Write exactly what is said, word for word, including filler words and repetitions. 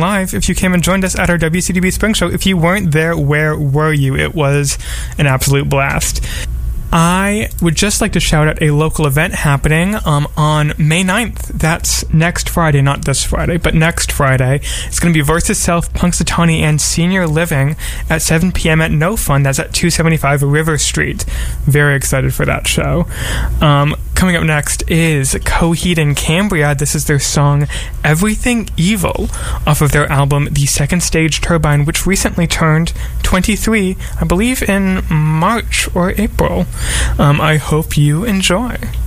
live. If you came and joined us at our W C D B Spring Show, if you weren't there, where were you? It was an absolute blast. I would just like to shout out a local event happening um, on May ninth. That's next Friday, not this Friday, but next Friday. It's going to be Versus Self, Punxsutawney, and Senior Living at seven p.m. at No Fun. That's at two seventy-five River Street. Very excited for that show. Um, coming up next is Coheed and Cambria. This is their song Everything Evil off of their album The Second Stage Turbine, which recently turned twenty-three, I believe in March or April. Um, I hope you enjoy.